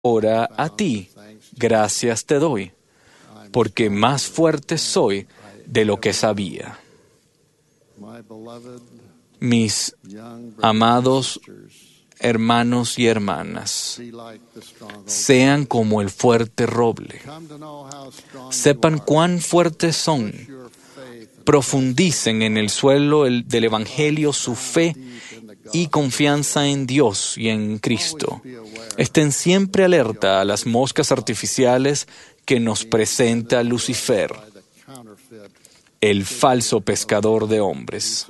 Ahora a ti, gracias te doy, porque más fuerte soy de lo que sabía. Mis amados hermanos y hermanas, sean como el fuerte roble. Sepan cuán fuertes son. Profundicen en el suelo del Evangelio su fe y confianza en Dios y en Cristo. Estén siempre alerta a las moscas artificiales que nos presenta Lucifer, el falso pescador de hombres.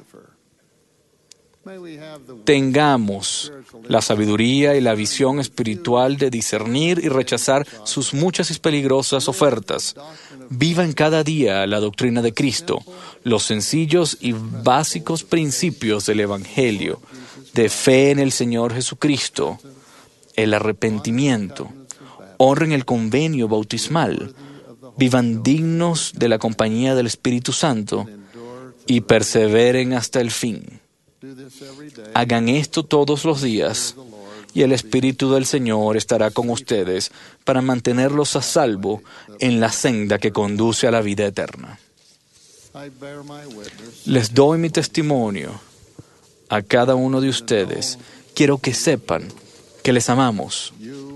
Tengamos la sabiduría y la visión espiritual de discernir y rechazar sus muchas y peligrosas ofertas. Vivan cada día la doctrina de Cristo, los sencillos y básicos principios del Evangelio, de fe en el Señor Jesucristo, el arrepentimiento. Honren el convenio bautismal. Vivan dignos de la compañía del Espíritu Santo y perseveren hasta el fin. Hagan esto todos los días y el Espíritu del Señor estará con ustedes para mantenerlos a salvo en la senda que conduce a la vida eterna. Les doy mi testimonio a cada uno de ustedes. Quiero que sepan que les amamos.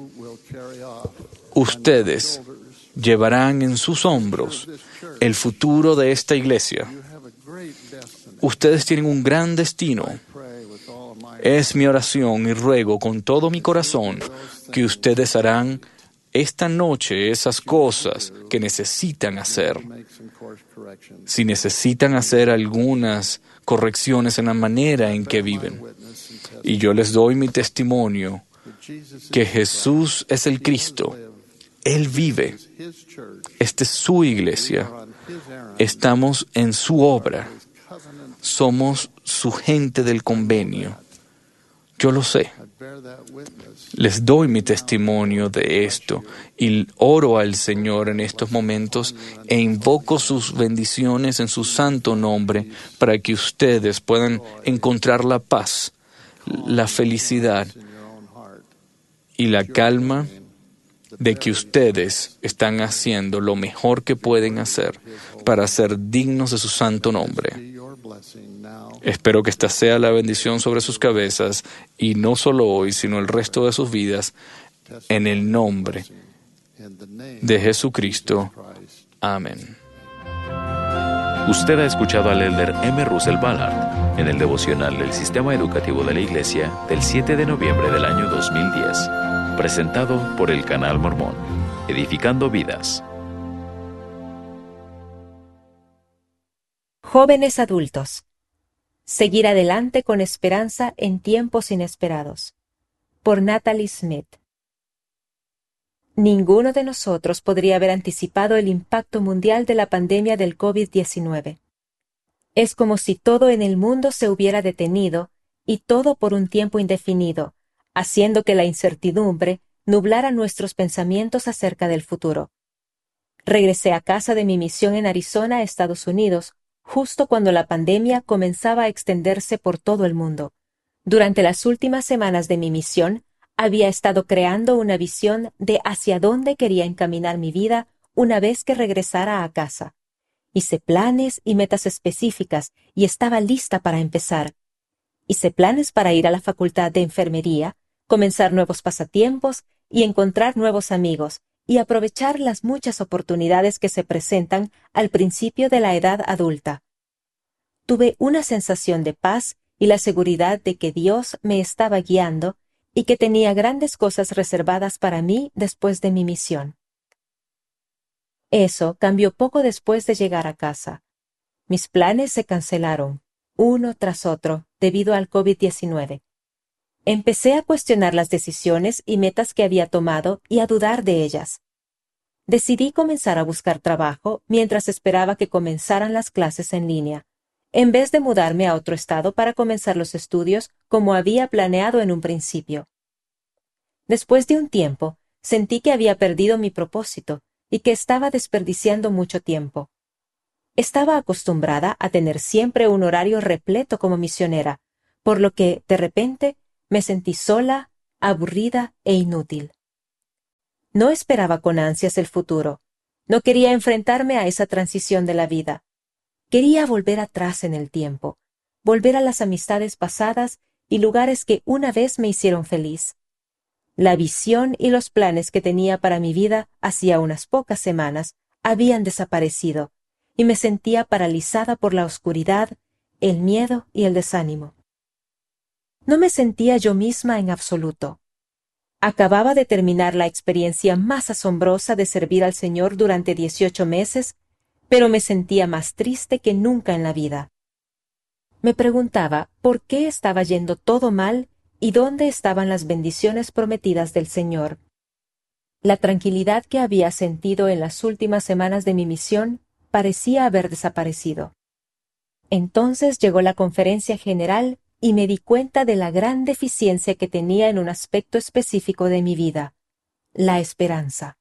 Ustedes llevarán en sus hombros el futuro de esta iglesia. Ustedes tienen un gran destino. Es mi oración y ruego con todo mi corazón que ustedes harán esta noche esas cosas que necesitan hacer. Si necesitan hacer algunas correcciones en la manera en que viven. Y yo les doy mi testimonio que Jesús es el Cristo. Él vive. Esta es su iglesia. Estamos en su obra. Somos su gente del convenio. Yo lo sé. Les doy mi testimonio de esto y oro al Señor en estos momentos e invoco sus bendiciones en su santo nombre para que ustedes puedan encontrar la paz, la felicidad y la calma de que ustedes están haciendo lo mejor que pueden hacer para ser dignos de su santo nombre. Espero que esta sea la bendición sobre sus cabezas y no solo hoy, sino el resto de sus vidas, en el nombre de Jesucristo. Amén. Usted ha escuchado al elder M. Russell Ballard en el devocional del Sistema Educativo de la Iglesia del 7 de noviembre del año 2010, presentado por el Canal Mormón, edificando vidas. Jóvenes adultos. Seguir adelante con esperanza en tiempos inesperados. Por Natalie Smith. Ninguno de nosotros podría haber anticipado el impacto mundial de la pandemia del COVID-19. Es como si todo en el mundo se hubiera detenido, y todo por un tiempo indefinido, haciendo que la incertidumbre nublara nuestros pensamientos acerca del futuro. Regresé a casa de mi misión en Arizona, Estados Unidos, justo cuando la pandemia comenzaba a extenderse por todo el mundo. Durante las últimas semanas de mi misión, había estado creando una visión de hacia dónde quería encaminar mi vida una vez que regresara a casa. Hice planes y metas específicas y estaba lista para empezar. Hice planes para ir a la facultad de enfermería, comenzar nuevos pasatiempos y encontrar nuevos amigos, y aprovechar las muchas oportunidades que se presentan al principio de la edad adulta. Tuve una sensación de paz y la seguridad de que Dios me estaba guiando y que tenía grandes cosas reservadas para mí después de mi misión. Eso cambió poco después de llegar a casa. Mis planes se cancelaron, uno tras otro, debido al COVID-19. Empecé a cuestionar las decisiones y metas que había tomado y a dudar de ellas. Decidí comenzar a buscar trabajo mientras esperaba que comenzaran las clases en línea, en vez de mudarme a otro estado para comenzar los estudios como había planeado en un principio. Después de un tiempo, sentí que había perdido mi propósito y que estaba desperdiciando mucho tiempo. Estaba acostumbrada a tener siempre un horario repleto como misionera, por lo que, de repente, me sentí sola, aburrida e inútil. No esperaba con ansias el futuro. No quería enfrentarme a esa transición de la vida. Quería volver atrás en el tiempo, volver a las amistades pasadas y lugares que una vez me hicieron feliz. La visión y los planes que tenía para mi vida hacía unas pocas semanas habían desaparecido y me sentía paralizada por la oscuridad, el miedo y el desánimo. No me sentía yo misma en absoluto. Acababa de terminar la experiencia más asombrosa de servir al Señor durante 18 meses, pero me sentía más triste que nunca en la vida. Me preguntaba por qué estaba yendo todo mal y dónde estaban las bendiciones prometidas del Señor. La tranquilidad que había sentido en las últimas semanas de mi misión parecía haber desaparecido. Entonces llegó la conferencia general y me di cuenta de la gran deficiencia que tenía en un aspecto específico de mi vida: la esperanza.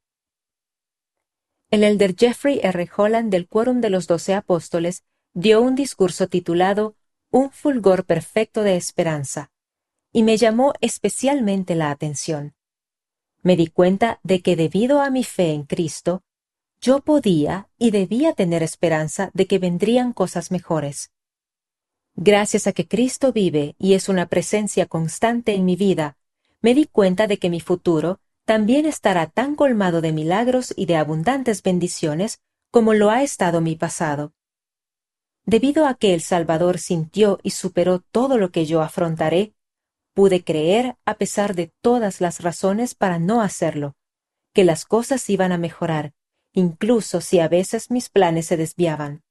El elder Jeffrey R. Holland del Quórum de los 12 Apóstoles dio un discurso titulado Un fulgor perfecto de esperanza, y me llamó especialmente la atención. Me di cuenta de que debido a mi fe en Cristo, yo podía y debía tener esperanza de que vendrían cosas mejores. Gracias a que Cristo vive y es una presencia constante en mi vida, me di cuenta de que mi futuro también estará tan colmado de milagros y de abundantes bendiciones como lo ha estado mi pasado. Debido a que el Salvador sintió y superó todo lo que yo afrontaré, pude creer, a pesar de todas las razones para no hacerlo, que las cosas iban a mejorar, incluso si a veces mis planes se desviaban.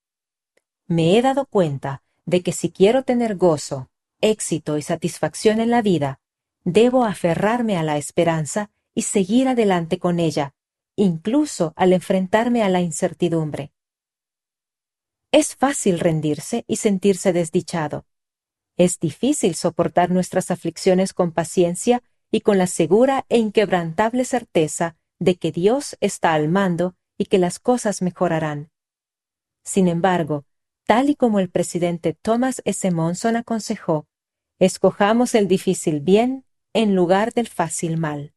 Me he dado cuenta de que si quiero tener gozo, éxito y satisfacción en la vida, debo aferrarme a la esperanza y seguir adelante con ella, incluso al enfrentarme a la incertidumbre. Es fácil rendirse y sentirse desdichado. Es difícil soportar nuestras aflicciones con paciencia y con la segura e inquebrantable certeza de que Dios está al mando y que las cosas mejorarán. Sin embargo, tal y como el presidente Thomas S. Monson aconsejó, escojamos el difícil bien en lugar del fácil mal.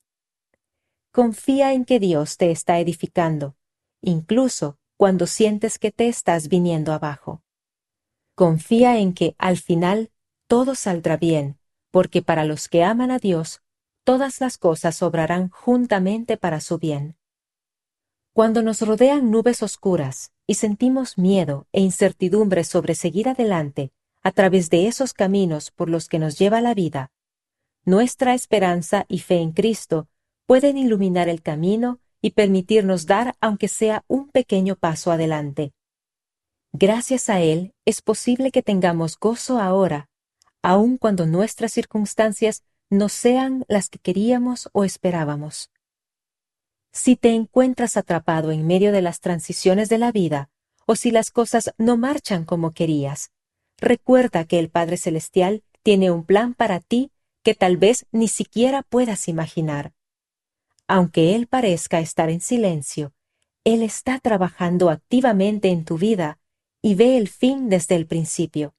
Confía en que Dios te está edificando, incluso cuando sientes que te estás viniendo abajo. Confía en que, al final, todo saldrá bien, porque para los que aman a Dios, todas las cosas obrarán juntamente para su bien. Cuando nos rodean nubes oscuras y sentimos miedo e incertidumbre sobre seguir adelante a través de esos caminos por los que nos lleva la vida, nuestra esperanza y fe en Cristo pueden iluminar el camino y permitirnos dar aunque sea un pequeño paso adelante. Gracias a Él es posible que tengamos gozo ahora, aun cuando nuestras circunstancias no sean las que queríamos o esperábamos. Si te encuentras atrapado en medio de las transiciones de la vida, o si las cosas no marchan como querías, recuerda que el Padre Celestial tiene un plan para ti que tal vez ni siquiera puedas imaginar. Aunque Él parezca estar en silencio, Él está trabajando activamente en tu vida y ve el fin desde el principio.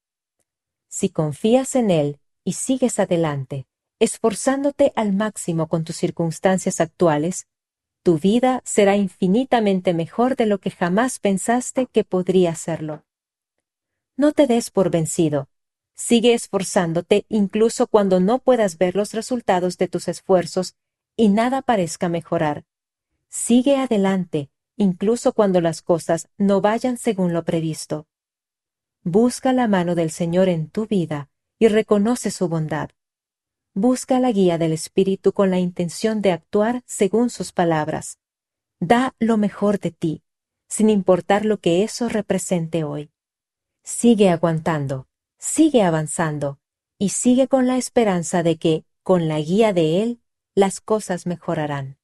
Si confías en Él y sigues adelante, esforzándote al máximo con tus circunstancias actuales, tu vida será infinitamente mejor de lo que jamás pensaste que podría serlo. No te des por vencido. Sigue esforzándote incluso cuando no puedas ver los resultados de tus esfuerzos y nada parezca mejorar. Sigue adelante, incluso cuando las cosas no vayan según lo previsto. Busca la mano del Señor en tu vida y reconoce su bondad. Busca la guía del Espíritu con la intención de actuar según sus palabras. Da lo mejor de ti, sin importar lo que eso represente hoy. Sigue aguantando, sigue avanzando y sigue con la esperanza de que, con la guía de Él, las cosas mejorarán.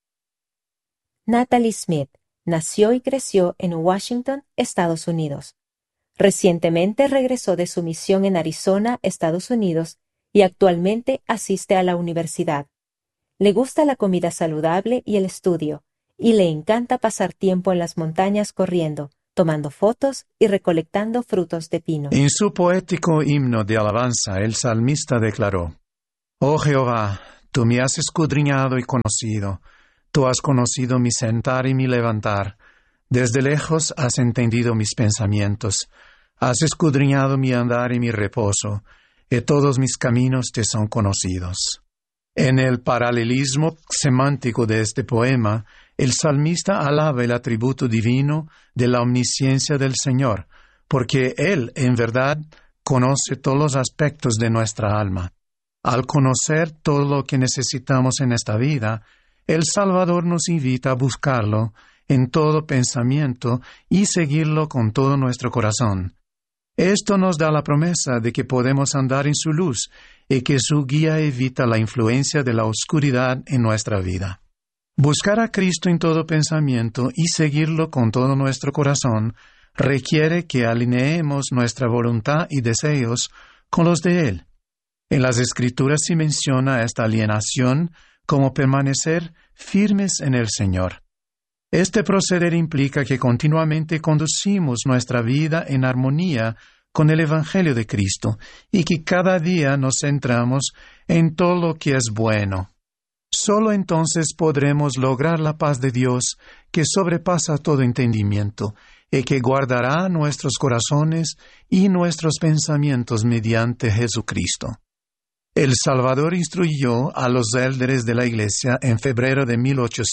Natalie Smith nació y creció en Washington, Estados Unidos. Recientemente regresó de su misión en Arizona, Estados Unidos, y actualmente asiste a la universidad. Le gusta la comida saludable y el estudio, y le encanta pasar tiempo en las montañas corriendo, tomando fotos y recolectando frutos de pino. En su poético himno de alabanza, el salmista declaró: Oh Jehová, tú me has escudriñado y conocido. Tú has conocido mi sentar y mi levantar. Desde lejos has entendido mis pensamientos. Has escudriñado mi andar y mi reposo, y todos mis caminos te son conocidos. En el paralelismo semántico de este poema, el salmista alaba el atributo divino de la omnisciencia del Señor, porque Él, en verdad, conoce todos los aspectos de nuestra alma. Al conocer todo lo que necesitamos en esta vida, el Salvador nos invita a buscarlo en todo pensamiento y seguirlo con todo nuestro corazón. Esto nos da la promesa de que podemos andar en su luz y que su guía evita la influencia de la oscuridad en nuestra vida. Buscar a Cristo en todo pensamiento y seguirlo con todo nuestro corazón requiere que alineemos nuestra voluntad y deseos con los de Él. En las Escrituras se menciona esta alienación como permanecer firmes en el Señor. Este proceder implica que continuamente conducimos nuestra vida en armonía con el Evangelio de Cristo y que cada día nos centramos en todo lo que es bueno. Solo entonces podremos lograr la paz de Dios que sobrepasa todo entendimiento y que guardará nuestros corazones y nuestros pensamientos mediante Jesucristo. El Salvador instruyó a los élderes de la Iglesia en febrero de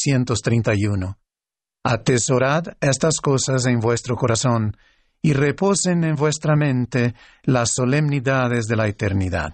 1831. Atesorad estas cosas en vuestro corazón y reposen en vuestra mente las solemnidades de la eternidad.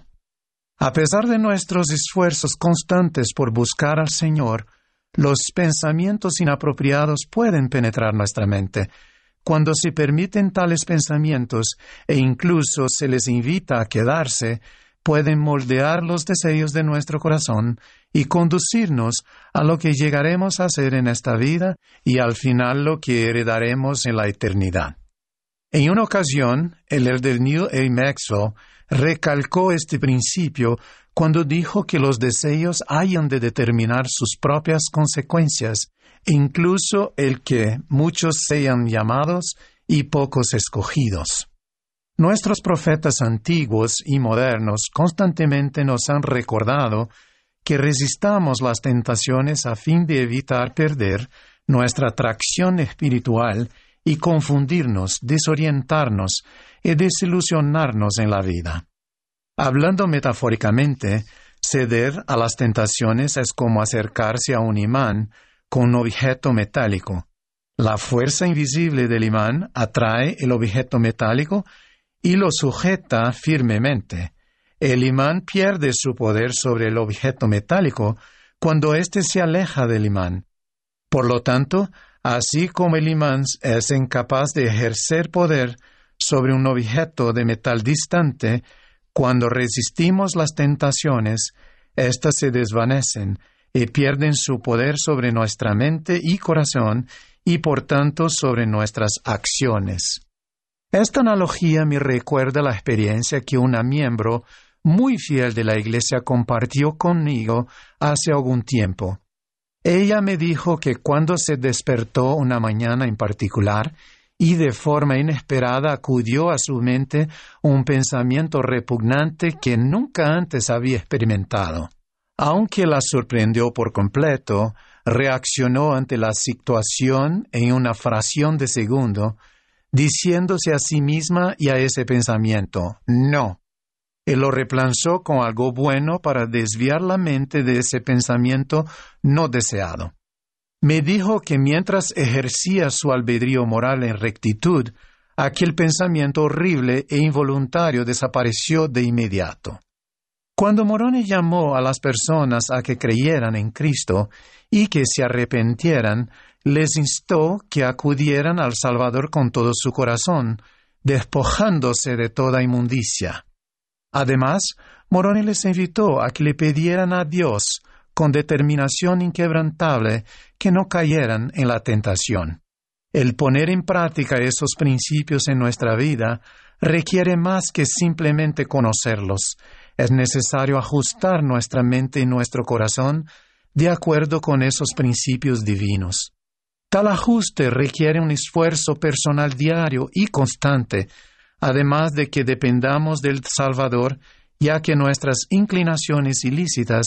A pesar de nuestros esfuerzos constantes por buscar al Señor, los pensamientos inapropiados pueden penetrar nuestra mente. Cuando se permiten tales pensamientos e incluso se les invita a quedarse, pueden moldear los deseos de nuestro corazón y conducirnos a lo que llegaremos a hacer en esta vida y al final lo que heredaremos en la eternidad. En una ocasión, el elder Neil A. Maxwell recalcó este principio cuando dijo que los deseos hayan de determinar sus propias consecuencias, incluso el que muchos sean llamados y pocos escogidos. Nuestros profetas antiguos y modernos constantemente nos han recordado que resistamos las tentaciones a fin de evitar perder nuestra atracción espiritual y confundirnos, desorientarnos y desilusionarnos en la vida. Hablando metafóricamente, ceder a las tentaciones es como acercarse a un imán con un objeto metálico. La fuerza invisible del imán atrae el objeto metálico y lo sujeta firmemente. El imán pierde su poder sobre el objeto metálico cuando éste se aleja del imán. Por lo tanto, así como el imán es incapaz de ejercer poder sobre un objeto de metal distante, cuando resistimos las tentaciones, éstas se desvanecen y pierden su poder sobre nuestra mente y corazón y por tanto sobre nuestras acciones. Esta analogía me recuerda la experiencia que una miembro muy fiel de la Iglesia compartió conmigo hace algún tiempo. Ella me dijo que cuando se despertó una mañana en particular y de forma inesperada acudió a su mente un pensamiento repugnante que nunca antes había experimentado. Aunque la sorprendió por completo, reaccionó ante la situación en una fracción de segundo, diciéndose a sí misma y a ese pensamiento, «no», y lo reemplazó con algo bueno para desviar la mente de ese pensamiento no deseado. Me dijo que mientras ejercía su albedrío moral en rectitud, aquel pensamiento horrible e involuntario desapareció de inmediato. Cuando Moroni llamó a las personas a que creyeran en Cristo y que se arrepintieran, les instó que acudieran al Salvador con todo su corazón, despojándose de toda inmundicia. Además, Moroni les invitó a que le pidieran a Dios, con determinación inquebrantable, que no cayeran en la tentación. El poner en práctica esos principios en nuestra vida requiere más que simplemente conocerlos. Es necesario ajustar nuestra mente y nuestro corazón de acuerdo con esos principios divinos. Tal ajuste requiere un esfuerzo personal diario y constante, además de que dependamos del Salvador, ya que nuestras inclinaciones ilícitas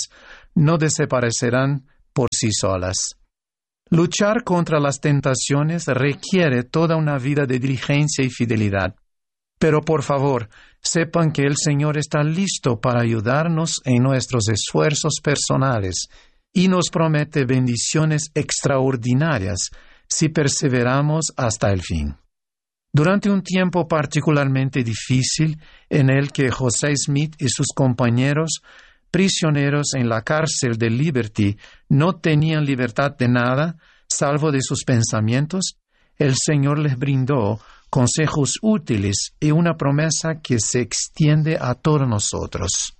no desaparecerán por sí solas. Luchar contra las tentaciones requiere toda una vida de diligencia y fidelidad. Pero por favor, sepan que el Señor está listo para ayudarnos en nuestros esfuerzos personales y nos promete bendiciones extraordinarias si perseveramos hasta el fin. Durante un tiempo particularmente difícil en el que José Smith y sus compañeros, prisioneros en la cárcel de Liberty, no tenían libertad de nada, salvo de sus pensamientos, el Señor les brindó consejos útiles y una promesa que se extiende a todos nosotros.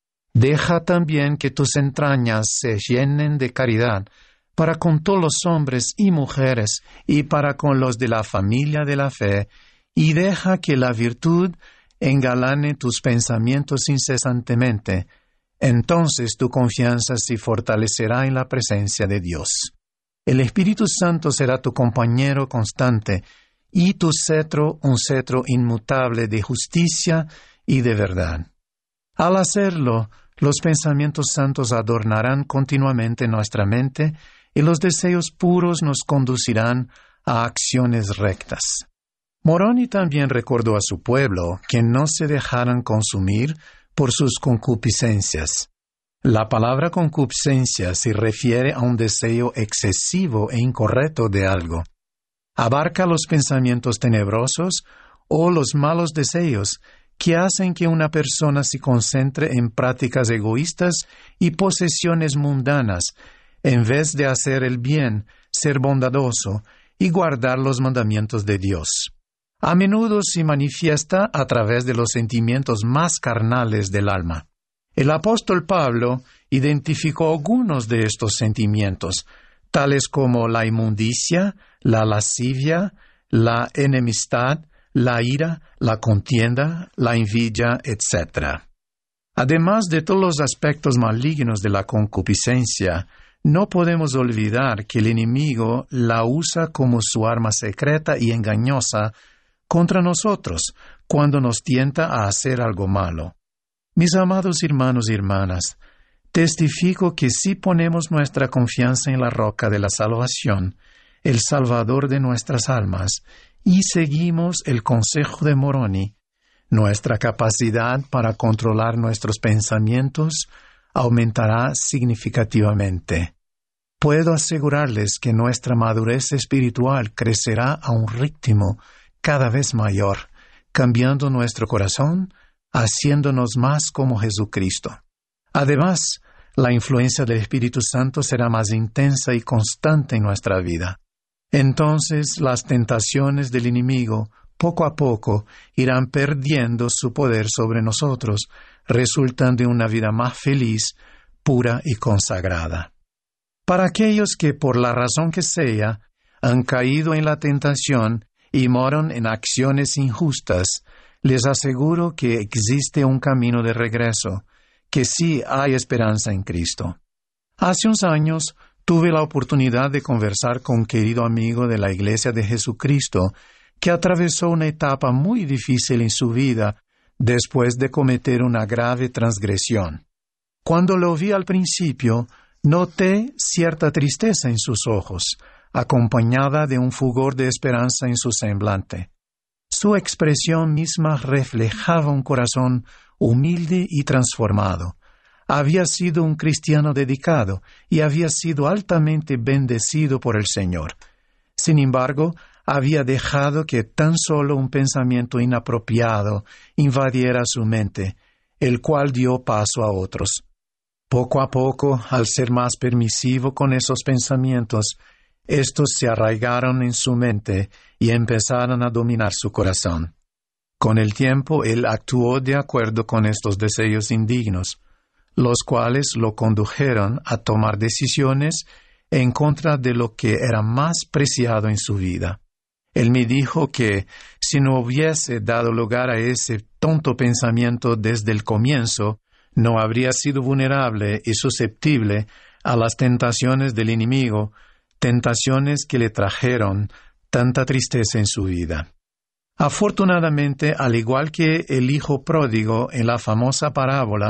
Deja también que tus entrañas se llenen de caridad para con todos los hombres y mujeres y para con los de la familia de la fe, y deja que la virtud engalane tus pensamientos incesantemente. Entonces tu confianza se fortalecerá en la presencia de Dios. El Espíritu Santo será tu compañero constante, y tu cetro un cetro inmutable de justicia y de verdad. Al hacerlo, los pensamientos santos adornarán continuamente nuestra mente y los deseos puros nos conducirán a acciones rectas. Moroni también recordó a su pueblo que no se dejaran consumir por sus concupiscencias. La palabra concupiscencia se refiere a un deseo excesivo e incorrecto de algo. Abarca los pensamientos tenebrosos o los malos deseos que hacen que una persona se concentre en prácticas egoístas y posesiones mundanas, en vez de hacer el bien, ser bondadoso y guardar los mandamientos de Dios. A menudo se manifiesta a través de los sentimientos más carnales del alma. El apóstol Pablo identificó algunos de estos sentimientos, tales como la inmundicia, la lascivia, la enemistad, la ira, la contienda, la envidia, etc. Además de todos los aspectos malignos de la concupiscencia, no podemos olvidar que el enemigo la usa como su arma secreta y engañosa contra nosotros cuando nos tienta a hacer algo malo. Mis amados hermanos y hermanas, testifico que si ponemos nuestra confianza en la roca de la salvación, el Salvador de nuestras almas, y seguimos el consejo de Moroni, nuestra capacidad para controlar nuestros pensamientos aumentará significativamente. Puedo asegurarles que nuestra madurez espiritual crecerá a un ritmo cada vez mayor, cambiando nuestro corazón, haciéndonos más como Jesucristo. Además, la influencia del Espíritu Santo será más intensa y constante en nuestra vida. Entonces las tentaciones del enemigo, poco a poco, irán perdiendo su poder sobre nosotros, resultando en una vida más feliz, pura y consagrada. Para aquellos que, por la razón que sea, han caído en la tentación y moran en acciones injustas, les aseguro que existe un camino de regreso, que sí hay esperanza en Cristo. Hace unos años tuve la oportunidad de conversar con un querido amigo de la Iglesia de Jesucristo que atravesó una etapa muy difícil en su vida después de cometer una grave transgresión. Cuando lo vi al principio, noté cierta tristeza en sus ojos, acompañada de un fulgor de esperanza en su semblante. Su expresión misma reflejaba un corazón humilde y transformado. Había sido un cristiano dedicado y había sido altamente bendecido por el Señor. Sin embargo, había dejado que tan solo un pensamiento inapropiado invadiera su mente, el cual dio paso a otros. Poco a poco, al ser más permisivo con esos pensamientos, estos se arraigaron en su mente y empezaron a dominar su corazón. Con el tiempo, él actuó de acuerdo con estos deseos indignos, los cuales lo condujeron a tomar decisiones en contra de lo que era más preciado en su vida. Él me dijo que si no hubiese dado lugar a ese tonto pensamiento desde el comienzo, no habría sido vulnerable y susceptible a las tentaciones del enemigo, tentaciones que le trajeron tanta tristeza en su vida. Afortunadamente, al igual que el hijo pródigo en la famosa parábola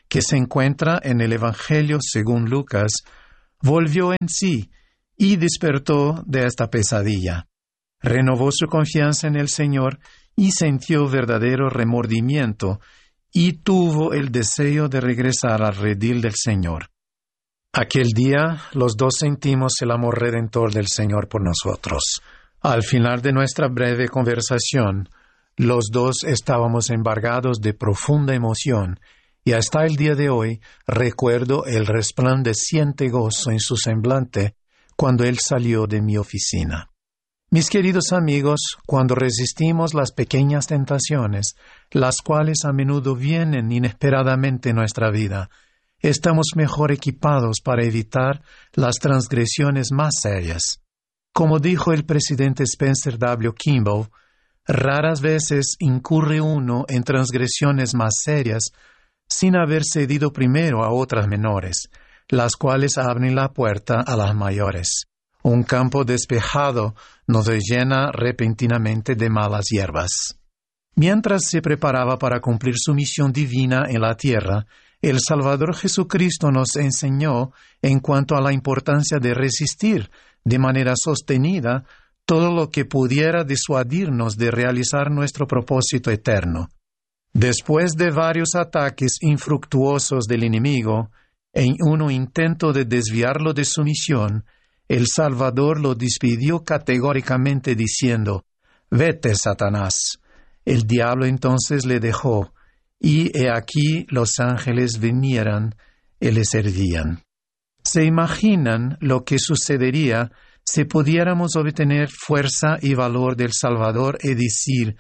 que se encuentra en el Evangelio según Lucas, volvió en sí y despertó de esta pesadilla. Renovó su confianza en el Señor y sintió verdadero remordimiento y tuvo el deseo de regresar al redil del Señor. Aquel día los dos sentimos el amor redentor del Señor por nosotros. Al final de nuestra breve conversación, los dos estábamos embargados de profunda emoción y hasta el día de hoy recuerdo el resplandeciente gozo en su semblante cuando él salió de mi oficina. Mis queridos amigos, cuando resistimos las pequeñas tentaciones, las cuales a menudo vienen inesperadamente en nuestra vida, estamos mejor equipados para evitar las transgresiones más serias. Como dijo el presidente Spencer W. Kimball, raras veces incurre uno en transgresiones más serias sin haber cedido primero a otras menores, las cuales abren la puerta a las mayores. Un campo despejado nos llena repentinamente de malas hierbas. Mientras se preparaba para cumplir su misión divina en la tierra, el Salvador Jesucristo nos enseñó en cuanto a la importancia de resistir de manera sostenida todo lo que pudiera disuadirnos de realizar nuestro propósito eterno. Después de varios ataques infructuosos del enemigo, en un intento de desviarlo de su misión, el Salvador lo despidió categóricamente diciendo: «Vete, Satanás». El diablo entonces le dejó, y he aquí los ángeles vinieran y le servían. ¿Se imaginan lo que sucedería si pudiéramos obtener fuerza y valor del Salvador y decir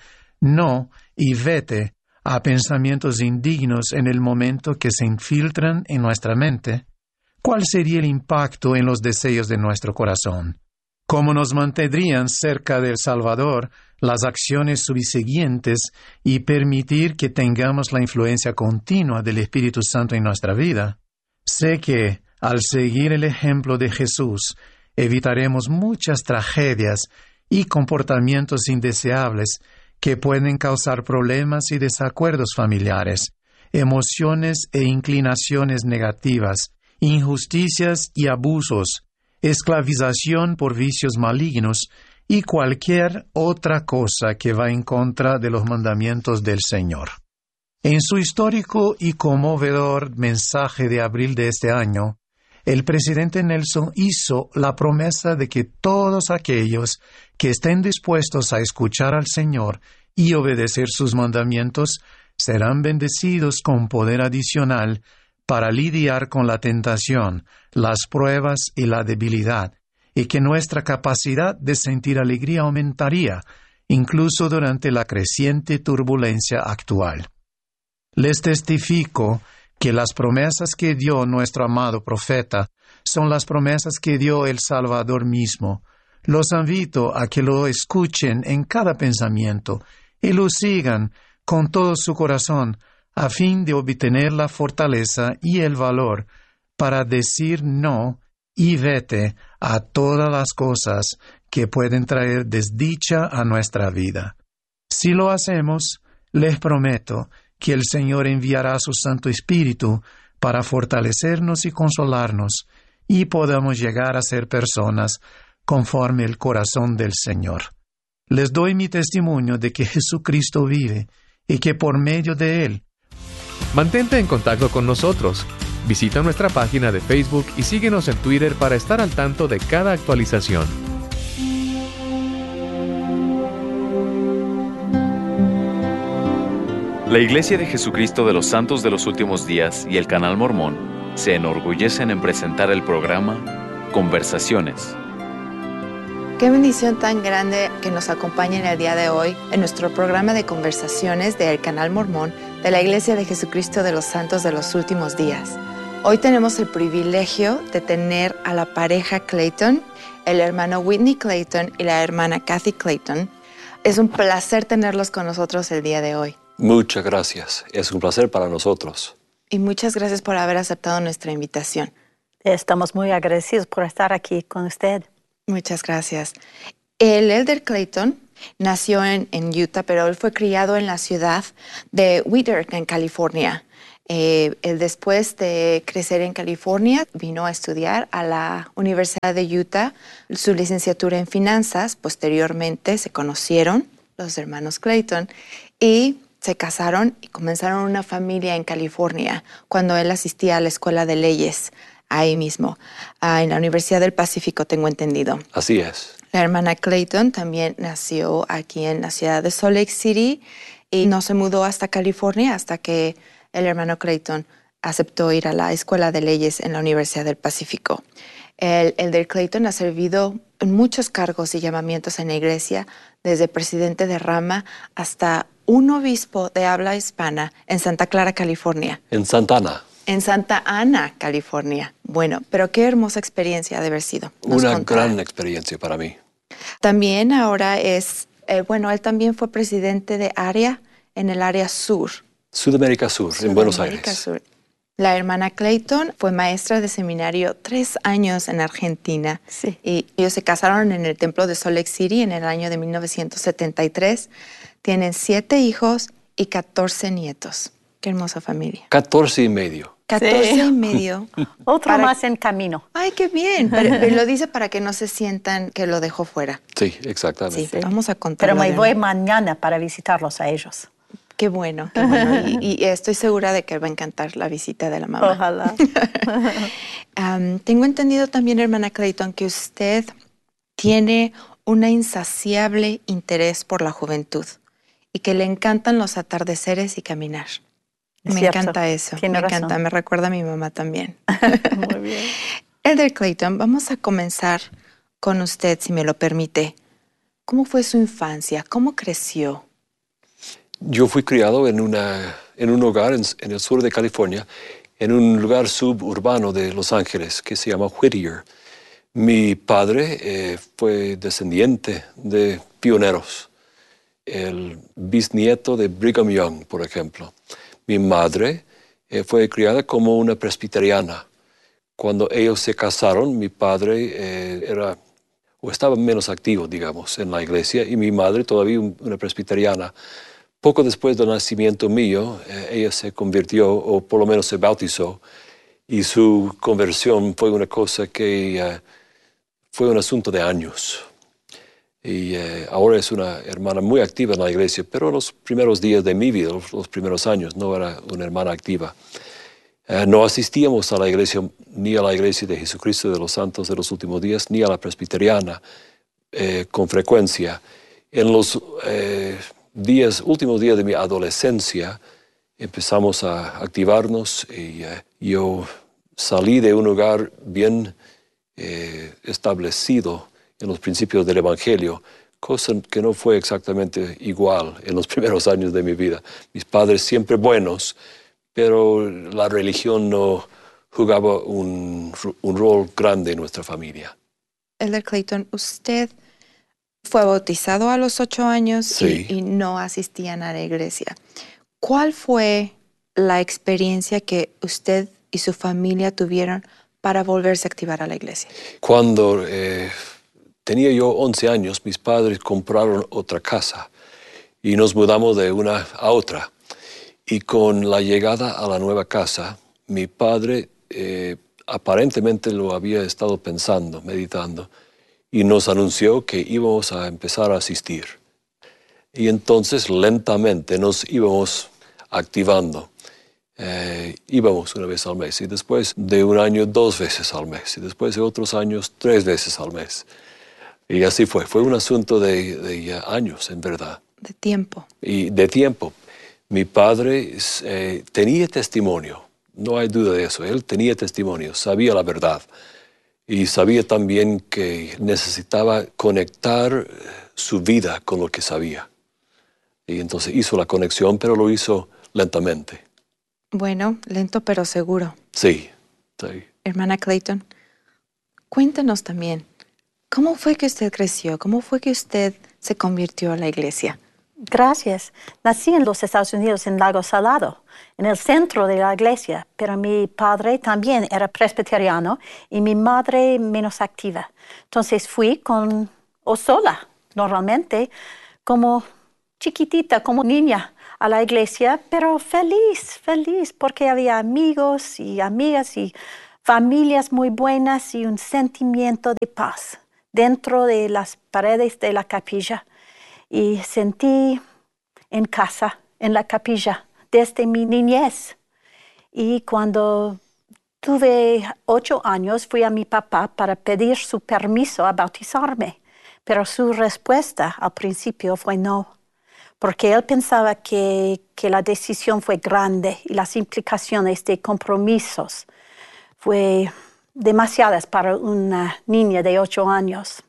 no y vete a pensamientos indignos en el momento que se infiltran en nuestra mente? ¿Cuál sería el impacto en los deseos de nuestro corazón? ¿Cómo nos mantendrían cerca del Salvador las acciones subsiguientes y permitir que tengamos la influencia continua del Espíritu Santo en nuestra vida? Sé que, al seguir el ejemplo de Jesús, evitaremos muchas tragedias y comportamientos indeseables que pueden causar problemas y desacuerdos familiares, emociones e inclinaciones negativas, injusticias y abusos, esclavización por vicios malignos y cualquier otra cosa que va en contra de los mandamientos del Señor. En su histórico y conmovedor mensaje de abril de este año, el presidente Nelson hizo la promesa de que todos aquellos que estén dispuestos a escuchar al Señor y obedecer sus mandamientos serán bendecidos con poder adicional para lidiar con la tentación, las pruebas y la debilidad, y que nuestra capacidad de sentir alegría aumentaría, incluso durante la creciente turbulencia actual. Les testifico que las promesas que dio nuestro amado profeta son las promesas que dio el Salvador mismo. Los invito a que lo escuchen en cada pensamiento y lo sigan con todo su corazón, a fin de obtener la fortaleza y el valor para decir no y vete a todas las cosas que pueden traer desdicha a nuestra vida. Si lo hacemos, les prometo que el Señor enviará su Santo Espíritu para fortalecernos y consolarnos, y podamos llegar a ser personas conforme el corazón del Señor. Les doy mi testimonio de que Jesucristo vive y que por medio de Él. Mantente en contacto con nosotros. Visita nuestra página de Facebook y síguenos en Twitter para estar al tanto de cada actualización. La Iglesia de Jesucristo de los Santos de los Últimos Días y el Canal Mormón se enorgullecen en presentar el programa Conversaciones. Qué bendición tan grande que nos acompañen el día de hoy en nuestro programa de conversaciones del Canal Mormón de la Iglesia de Jesucristo de los Santos de los Últimos Días. Hoy tenemos el privilegio de tener a la pareja Clayton, el hermano Whitney Clayton y la hermana Kathy Clayton. Es un placer tenerlos con nosotros el día de hoy. Muchas gracias. Es un placer para nosotros. Y muchas gracias por haber aceptado nuestra invitación. Estamos muy agradecidos por estar aquí con usted. Muchas gracias. El elder Clayton nació en Utah, pero él fue criado en la ciudad de Whittier, en California. Él después de crecer en California vino a estudiar a la Universidad de Utah su licenciatura en finanzas. Posteriormente se conocieron los hermanos Clayton y se casaron y comenzaron una familia en California cuando él asistía a la escuela de leyes ahí mismo, en la Universidad del Pacífico, tengo entendido. Así es. La hermana Clayton también nació aquí en la ciudad de Salt Lake City y no se mudó hasta California hasta que el hermano Clayton aceptó ir a la escuela de leyes en la Universidad del Pacífico. El elder Clayton ha servido en muchos cargos y llamamientos en la iglesia, desde presidente de rama hasta un obispo de habla hispana en Santa Clara, California. En Santa Ana. En Santa Ana, California. Bueno, pero qué hermosa experiencia de haber sido. Una gran experiencia para mí. También ahora es, él también fue presidente de área en el área sur. Sudamérica Sur, en Buenos Aires. Sur. La hermana Clayton fue maestra de seminario 3 años en Argentina. Sí. Y ellos se casaron en el templo de Salt Lake City en el año de 1973. Tienen 7 hijos y 14 nietos. Qué hermosa familia. 14 y medio. 14 y medio. Otro más en camino. Ay, qué bien. Pero lo dice para que no se sientan que lo dejó fuera. Sí, exactamente. Sí, vamos a contar. Pero me voy mañana para visitarlos a ellos. Qué bueno, qué bueno. Y estoy segura de que va a encantar la visita de la mamá. Ojalá. Tengo entendido también, hermana Clayton, que usted tiene un insaciable interés por la juventud y que le encantan los atardeceres y caminar. Me encanta eso. Tiene razón. Encanta, me recuerda a mi mamá también. Muy bien. Elder Clayton, vamos a comenzar con usted, si me lo permite. ¿Cómo fue su infancia? ¿Cómo creció? Yo fui criado en un hogar en el sur de California, en un lugar suburbano de Los Ángeles que se llama Whittier. Mi padre fue descendiente de pioneros, el bisnieto de Brigham Young, por ejemplo. Mi madre fue criada como una presbiteriana. Cuando ellos se casaron, mi padre estaba menos activo, digamos, en la iglesia, y mi madre todavía una presbiteriana. Poco después del nacimiento mío, ella se convirtió, o por lo menos se bautizó, y su conversión fue una cosa que fue un asunto de años. Y ahora es una hermana muy activa en la iglesia, pero los primeros días de mi vida, los primeros años, no era una hermana activa. No asistíamos a la iglesia, ni a la iglesia de Jesucristo de los Santos de los Últimos Días, ni a la presbiteriana con frecuencia. En los últimos días de mi adolescencia empezamos a activarnos y yo salí de un hogar bien establecido en los principios del Evangelio, cosa que no fue exactamente igual en los primeros años de mi vida. Mis padres siempre buenos, pero la religión no jugaba un rol grande en nuestra familia. Elder Clayton, usted fue bautizado a los 8 años. Sí. y no asistían a la iglesia. ¿Cuál fue la experiencia que usted y su familia tuvieron para volverse a activar a la iglesia? Cuando tenía yo 11 años, mis padres compraron otra casa y nos mudamos de una a otra. Y con la llegada a la nueva casa, mi padre aparentemente lo había estado pensando, meditando, y nos anunció que íbamos a empezar a asistir. Y entonces lentamente nos íbamos activando. Íbamos una vez al mes, y después de un año 2 veces al mes, y después de otros años 3 veces al mes. Y así fue. Fue un asunto de años, en verdad. De tiempo. Y de tiempo. Mi padre tenía testimonio, no hay duda de eso. Él tenía testimonio, sabía la verdad. Y sabía también que necesitaba conectar su vida con lo que sabía. Y entonces hizo la conexión, pero lo hizo lentamente. Bueno, lento pero seguro. Sí, sí. Hermana Clayton, cuéntanos también, ¿cómo fue que usted creció? ¿Cómo fue que usted se convirtió a la iglesia? Gracias. Nací en los Estados Unidos, en Lago Salado, en el centro de la iglesia, pero mi padre también era presbiteriano y mi madre menos activa. Entonces fui sola, normalmente, como chiquitita, como niña, a la iglesia, pero feliz, porque había amigos y amigas y familias muy buenas y un sentimiento de paz dentro de las paredes de la capilla. Y sentí en casa, en la capilla, desde mi niñez. Y cuando tuve 8 años, fui a mi papá para pedir su permiso a bautizarme, pero su respuesta al principio fue no, porque él pensaba que la decisión fue grande y las implicaciones de compromisos fue demasiadas para una niña de 8 años.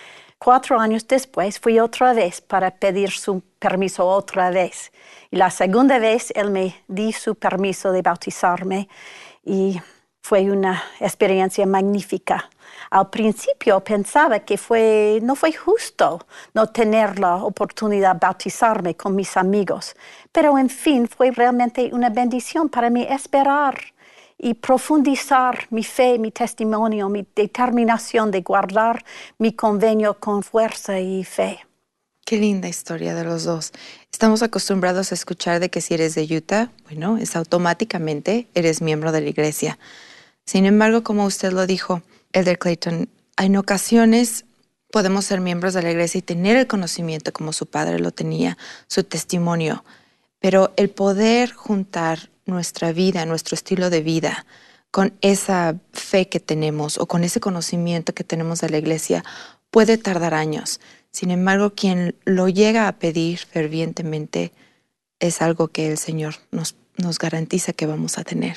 4 años después fui otra vez para pedir su permiso otra vez. Y la segunda vez él me dio su permiso de bautizarme y fue una experiencia magnífica. Al principio pensaba que no fue justo no tener la oportunidad de bautizarme con mis amigos, pero en fin fue realmente una bendición para mí esperar y profundizar mi fe, mi testimonio, mi determinación de guardar mi convenio con fuerza y fe. Qué linda historia de los dos. Estamos acostumbrados a escuchar de que si eres de Utah, bueno, es automáticamente eres miembro de la iglesia. Sin embargo, como usted lo dijo, Elder Clayton, en ocasiones podemos ser miembros de la iglesia y tener el conocimiento como su padre lo tenía, su testimonio, pero el poder juntar nuestra vida, nuestro estilo de vida, con esa fe que tenemos o con ese conocimiento que tenemos de la iglesia, puede tardar años. Sin embargo, quien lo llega a pedir fervientemente es algo que el Señor nos garantiza que vamos a tener.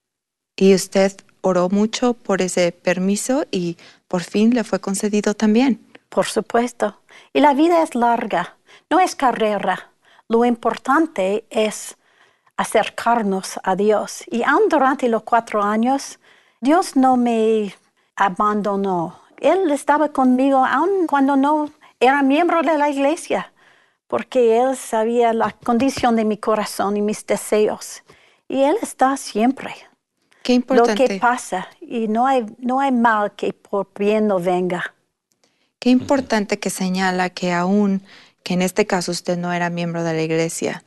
Y usted oró mucho por ese permiso y por fin le fue concedido también. Por supuesto. Y la vida es larga, no es carrera. Lo importante es acercarnos a Dios. Y aún durante los 4 años, Dios no me abandonó. Él estaba conmigo aún cuando no era miembro de la iglesia, porque Él sabía la condición de mi corazón y mis deseos. Y Él está siempre. Qué importante. Lo que pasa, y no hay mal que por bien no venga. Qué importante que señala que aún que en este caso usted no era miembro de la iglesia,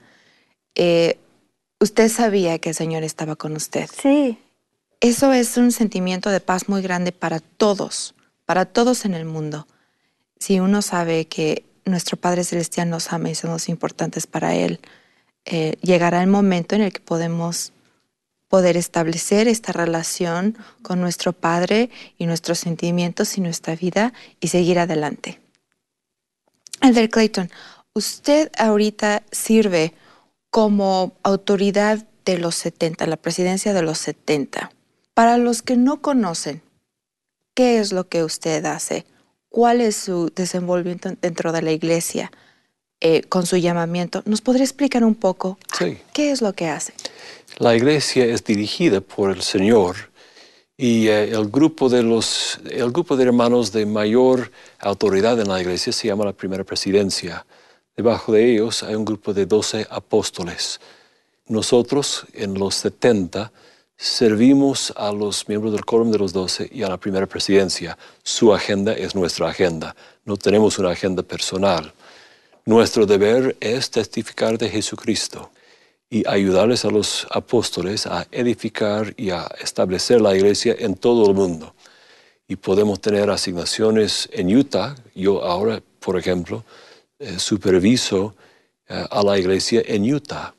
usted sabía que el Señor estaba con usted. Sí. Eso es un sentimiento de paz muy grande para todos en el mundo. Si uno sabe que nuestro Padre Celestial nos ama y somos importantes para Él, llegará el momento en el que poder establecer esta relación con nuestro Padre y nuestros sentimientos y nuestra vida y seguir adelante. Elder Clayton, usted ahorita sirve como autoridad de los 70, la presidencia de los 70. Para los que no conocen, ¿qué es lo que usted hace? ¿Cuál es su desenvolvimiento dentro de la iglesia con su llamamiento? ¿Nos podría explicar un poco qué es lo que hace? La iglesia es dirigida por el Señor y el grupo de hermanos de mayor autoridad en la iglesia se llama la primera presidencia. Debajo de ellos hay un grupo de 12 apóstoles. Nosotros, en los 70, servimos a los miembros del quórum de los 12 y a la primera presidencia. Su agenda es nuestra agenda. No tenemos una agenda personal. Nuestro deber es testificar de Jesucristo y ayudarles a los apóstoles a edificar y a establecer la iglesia en todo el mundo. Y podemos tener asignaciones en Utah. Yo ahora, por ejemplo, superviso a la iglesia en Utah.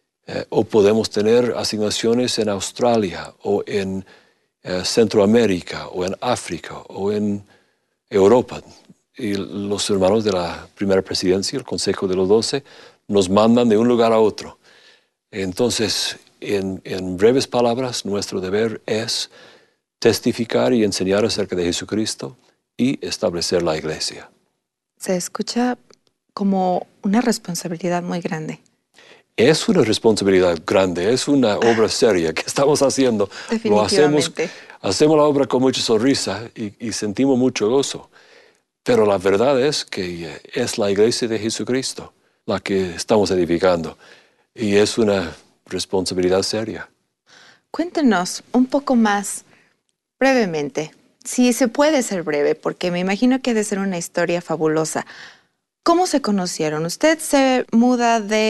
O podemos tener asignaciones en Australia o en Centroamérica o en África o en Europa. Y los hermanos de la primera presidencia, el Consejo de los 12, nos mandan de un lugar a otro. Entonces, en breves palabras, nuestro deber es testificar y enseñar acerca de Jesucristo y establecer la iglesia. Se escucha como una responsabilidad muy grande. Es una responsabilidad grande, es una obra seria que estamos haciendo. Definitivamente. Hacemos la obra con mucha sonrisa y sentimos mucho gozo. Pero la verdad es que es la iglesia de Jesucristo la que estamos edificando. Y es una responsabilidad seria. Cuéntenos un poco más brevemente, si se puede ser breve, porque me imagino que ha de ser una historia fabulosa. ¿Cómo se conocieron? Usted se muda de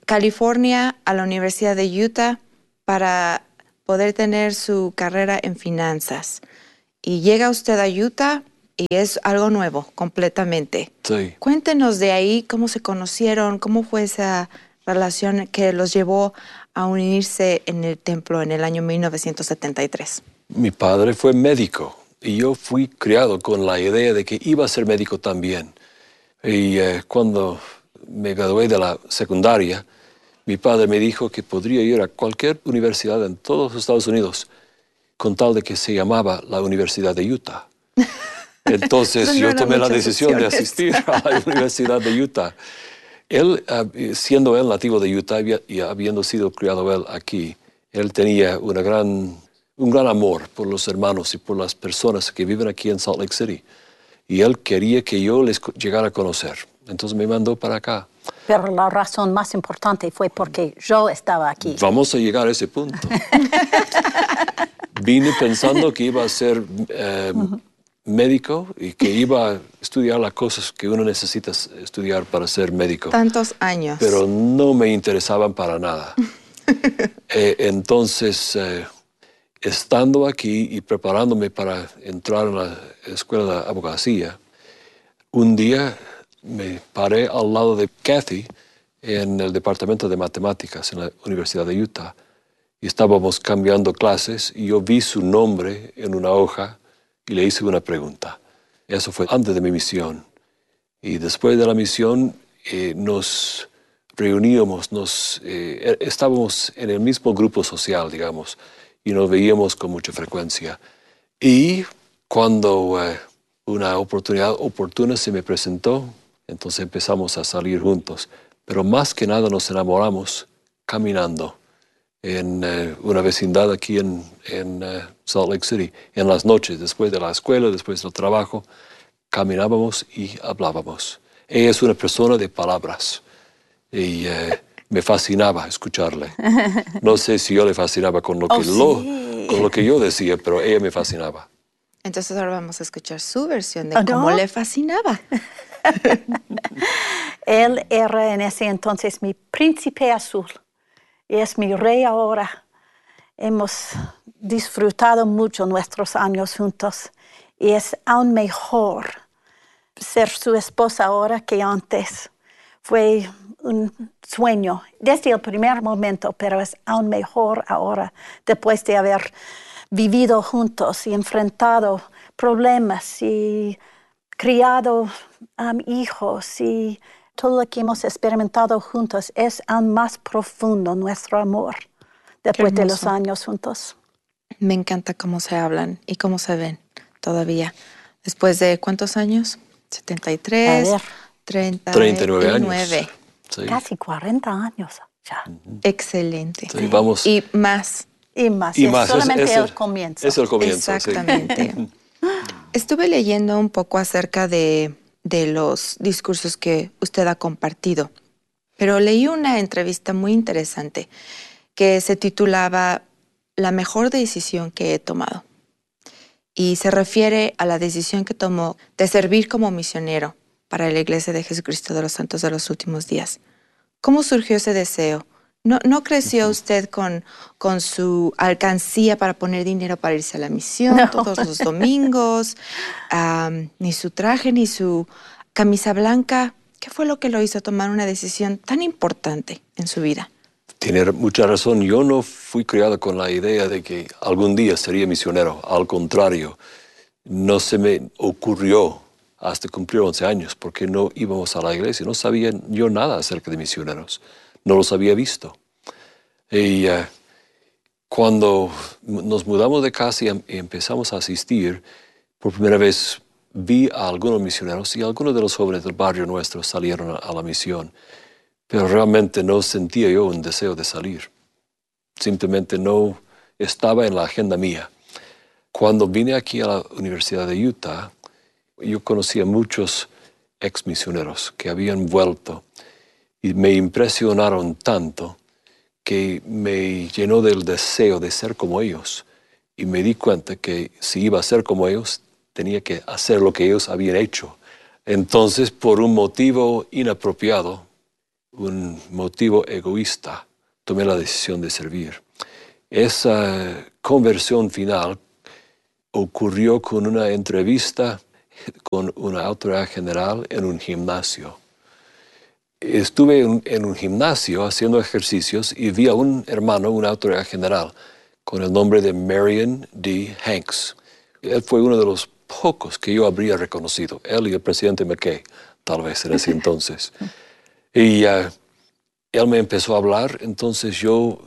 California a la Universidad de Utah para poder tener su carrera en finanzas. Y llega usted a Utah y es algo nuevo, completamente. Sí. Cuéntenos de ahí cómo se conocieron, cómo fue esa relación que los llevó a unirse en el templo en el año 1973. Mi padre fue médico y yo fui criado con la idea de que iba a ser médico también. Y cuando me gradué de la secundaria, mi padre me dijo que podría ir a cualquier universidad en todos los Estados Unidos con tal de que se llamaba la Universidad de Utah. Entonces yo tomé la decisión de asistir a la Universidad de Utah. Él, siendo él nativo de Utah y habiendo sido criado él aquí, él tenía un gran amor por los hermanos y por las personas que viven aquí en Salt Lake City. Y él quería que yo les llegara a conocer. Entonces me mandó para acá. Pero la razón más importante fue porque yo estaba aquí. Vamos a llegar a ese punto. Vine pensando que iba a ser médico y que iba a estudiar las cosas que uno necesita estudiar para ser médico. Tantos años. Pero no me interesaban para nada. Entonces, estando aquí y preparándome para entrar en la escuela de abogacía, un día me paré al lado de Kathy en el departamento de matemáticas en la Universidad de Utah y estábamos cambiando clases y yo vi su nombre en una hoja y le hice una pregunta. Eso fue antes de mi misión. Y después de la misión nos reuníamos, estábamos en el mismo grupo social, digamos, y nos veíamos con mucha frecuencia. Y cuando una oportunidad oportuna se me presentó, entonces empezamos a salir juntos. Pero más que nada nos enamoramos caminando en una vecindad aquí en Salt Lake City. En las noches, después de la escuela, después del trabajo, caminábamos y hablábamos. Ella es una persona de palabras y me fascinaba escucharle. No sé si yo le fascinaba con lo que yo decía, pero ella me fascinaba. Entonces ahora vamos a escuchar su versión de cómo le fascinaba. Él era en ese entonces mi príncipe azul y es mi rey ahora. Hemos disfrutado mucho nuestros años juntos y es aún mejor ser su esposa ahora que antes. Fue un sueño desde el primer momento, pero es aún mejor ahora después de haber vivido juntos y enfrentado problemas y criado hijos y todo lo que hemos experimentado juntos. Es aún más profundo nuestro amor después de los años juntos. Me encanta cómo se hablan y cómo se ven todavía. Después de ¿cuántos años? 73, 39 años. Sí. Casi 40 años ya. Excelente. Sí, vamos. Y más. Y más. Solamente el comienzo. Es el comienzo. Exactamente. Sí. Estuve leyendo un poco acerca de los discursos que usted ha compartido, pero leí una entrevista muy interesante que se titulaba La mejor decisión que he tomado. Y se refiere a la decisión que tomó de servir como misionero para la Iglesia de Jesucristo de los Santos de los Últimos Días. ¿Cómo surgió ese deseo? ¿No creció usted con su alcancía para poner dinero para irse a la misión todos los domingos? Ni su traje, ni su camisa blanca. ¿Qué fue lo que lo hizo tomar una decisión tan importante en su vida? Tiene mucha razón. Yo no fui criado con la idea de que algún día sería misionero. Al contrario, no se me ocurrió hasta cumplir 11 años, porque no íbamos a la iglesia. No sabía yo nada acerca de misioneros. No los había visto. Y cuando nos mudamos de casa y empezamos a asistir, por primera vez vi a algunos misioneros y algunos de los jóvenes del barrio nuestro salieron a la misión. Pero realmente no sentía yo un deseo de salir. Simplemente no estaba en la agenda mía. Cuando vine aquí a la Universidad de Utah, yo conocí a muchos ex misioneros que habían vuelto y me impresionaron tanto que me llenó del deseo de ser como ellos. Y me di cuenta que si iba a ser como ellos, tenía que hacer lo que ellos habían hecho. Entonces, por un motivo inapropiado, un motivo egoísta, tomé la decisión de servir. Esa conversión final ocurrió con una entrevista con una autoridad general en un gimnasio. Estuve en un gimnasio haciendo ejercicios y vi a un hermano, una autoridad general, con el nombre de Marion D. Hanks. Él fue uno de los pocos que yo habría reconocido, él y el presidente McKay, tal vez en ese entonces. Y él me empezó a hablar, entonces yo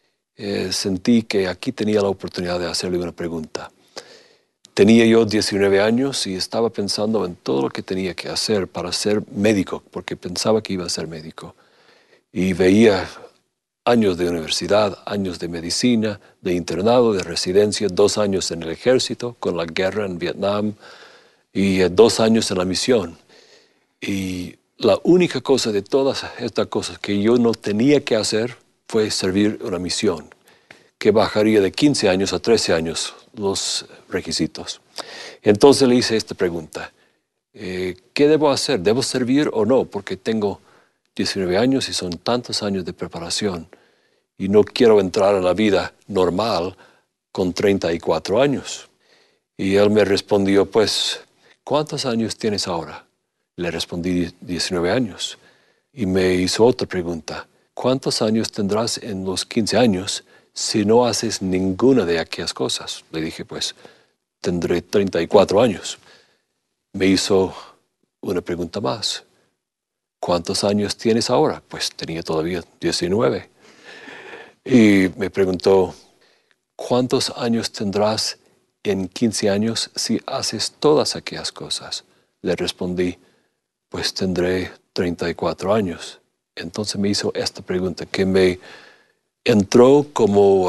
sentí que aquí tenía la oportunidad de hacerle una pregunta. Tenía yo 19 años y estaba pensando en todo lo que tenía que hacer para ser médico, porque pensaba que iba a ser médico. Y veía años de universidad, años de medicina, de internado, de residencia, 2 años en el ejército, con la guerra en Vietnam, y 2 años en la misión. Y la única cosa de todas estas cosas que yo no tenía que hacer fue servir una misión, que bajaría de 15 años a 13 años los requisitos. Entonces le hice esta pregunta. ¿Qué debo hacer? ¿Debo servir o no? Porque tengo 19 años y son tantos años de preparación y no quiero entrar a la vida normal con 34 años. Y él me respondió, pues, ¿cuántos años tienes ahora? Le respondí 19 años. Y me hizo otra pregunta. ¿Cuántos años tendrás en los 15 años si no haces ninguna de aquellas cosas? Le dije, pues, tendré 34 años. Me hizo una pregunta más. ¿Cuántos años tienes ahora? Pues tenía todavía 19. Y me preguntó, ¿cuántos años tendrás en 15 años si haces todas aquellas cosas? Le respondí, pues tendré 34 años. Entonces me hizo esta pregunta que me entró como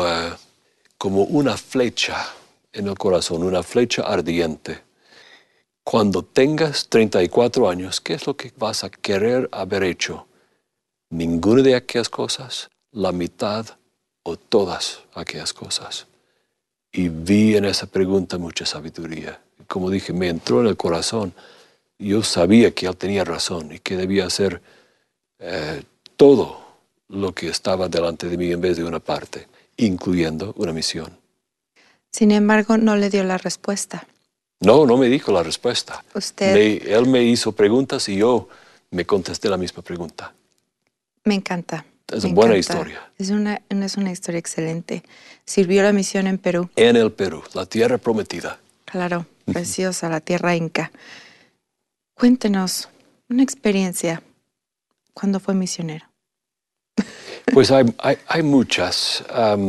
una flecha en el corazón, una flecha ardiente. Cuando tengas 34 años, ¿qué es lo que vas a querer haber hecho? ¿Ninguna de aquellas cosas? ¿La mitad o todas aquellas cosas? Y vi en esa pregunta mucha sabiduría. Como dije, me entró en el corazón. Yo sabía que él tenía razón y que debía hacer todo lo que estaba delante de mí en vez de una parte, incluyendo una misión. Sin embargo, no le dio la respuesta. No me dijo la respuesta. Él me hizo preguntas y yo me contesté la misma pregunta. Me encanta. Es una buena historia. Es una historia excelente. Sirvió la misión en Perú. En el Perú, la tierra prometida. Claro, preciosa, la tierra inca. Cuéntenos una experiencia cuando fue misionero. Pues hay muchas.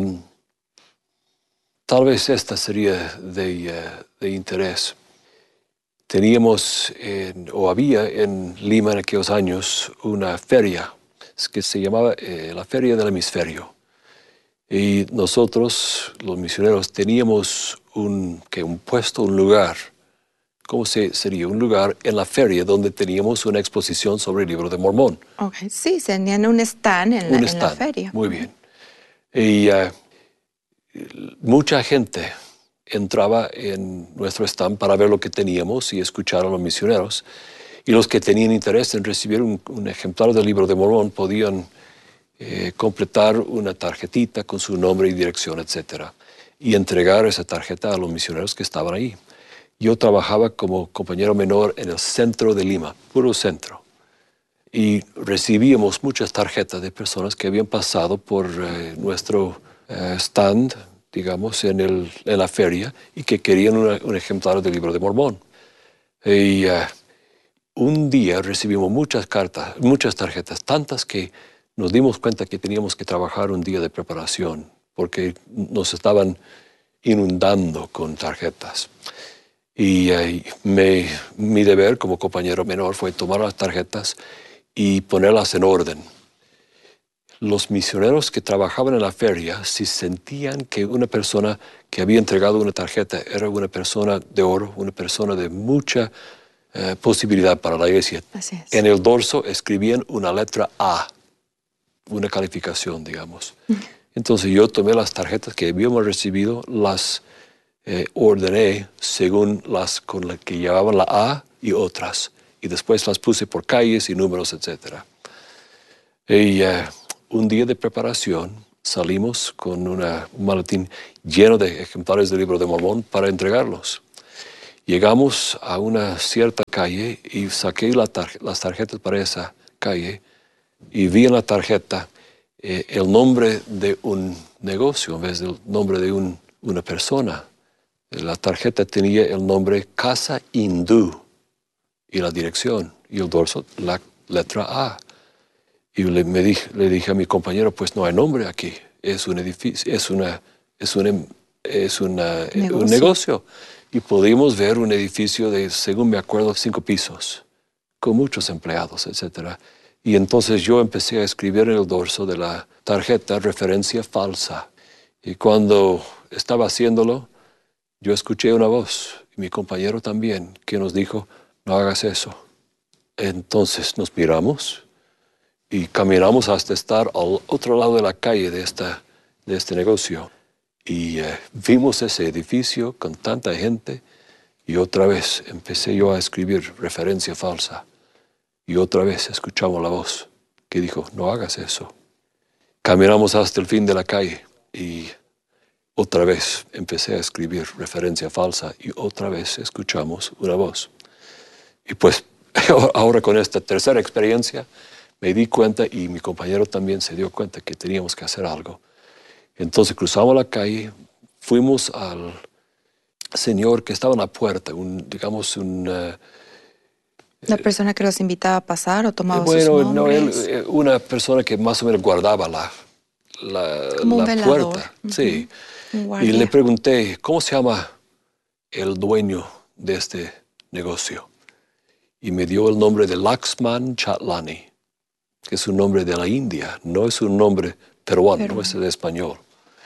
Tal vez esta sería de interés. Teníamos, había en Lima en aquellos años, una feria que se llamaba la Feria del Hemisferio. Y nosotros, los misioneros, teníamos un puesto, un lugar. ¿Cómo sería? Un lugar en la feria donde teníamos una exposición sobre el Libro de Mormón. Okay. Sí, tenían un stand en la feria. Muy bien. Y mucha gente entraba en nuestro stand para ver lo que teníamos y escuchar a los misioneros. Y los que tenían interés en recibir un ejemplar del Libro de Mormón podían completar una tarjetita con su nombre y dirección, etc. Y entregar esa tarjeta a los misioneros que estaban ahí. Yo trabajaba como compañero menor en el centro de Lima, puro centro. Y recibíamos muchas tarjetas de personas que habían pasado por nuestro stand, digamos, en la feria y que querían un ejemplar del Libro de Mormón. Y un día recibimos muchas tarjetas, tantas que nos dimos cuenta que teníamos que trabajar un día de preparación porque nos estaban inundando con tarjetas. Y mi deber como compañero menor fue tomar las tarjetas y ponerlas en orden. Los misioneros que trabajaban en la feria, si sentían que una persona que había entregado una tarjeta era una persona de oro, una persona de mucha posibilidad para la iglesia, en el dorso escribían una letra A, una calificación, digamos. Entonces yo tomé las tarjetas que habíamos recibido, las ordené según las con las que llevaban la A y otras. Y después las puse por calles y números, etc. Y un día de preparación salimos con un maletín lleno de ejemplares del Libro de Mormón para entregarlos. Llegamos a una cierta calle y saqué las tarjetas para esa calle y vi en la tarjeta el nombre de un negocio en vez del nombre de una persona. La tarjeta tenía el nombre Casa Hindú y la dirección y el dorso, la letra A. Y le dije a mi compañero, pues no hay nombre aquí, es un edificio, un negocio. Y pudimos ver un edificio de, según me acuerdo, 5 pisos, con muchos empleados, etc. Y entonces yo empecé a escribir en el dorso de la tarjeta referencia falsa. Y cuando estaba haciéndolo, yo escuché una voz, y mi compañero también, que nos dijo, no hagas eso. Entonces nos miramos y caminamos hasta estar al otro lado de la calle de este negocio. Y vimos ese edificio con tanta gente y otra vez empecé yo a escribir referencia falsa. Y otra vez escuchamos la voz que dijo, no hagas eso. Caminamos hasta el fin de la calle y otra vez empecé a escribir referencia falsa y otra vez escuchamos una voz. Y pues ahora con esta tercera experiencia me di cuenta y mi compañero también se dio cuenta que teníamos que hacer algo. Entonces cruzamos la calle, fuimos al señor que estaba en la puerta, ¿La persona que los invitaba a pasar o tomaba sus nombres? No, una persona que más o menos guardaba la puerta. Sí. Y le pregunté, ¿cómo se llama el dueño de este negocio? Y me dio el nombre de Laxman Chatlani, que es un nombre de la India, no es un nombre peruano, no es de español.